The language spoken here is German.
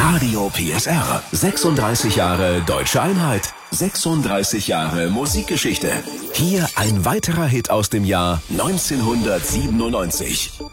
Radio PSR. 36 Jahre Deutsche Einheit. 36 Jahre Musikgeschichte. Hier ein weiterer Hit aus dem Jahr 1997.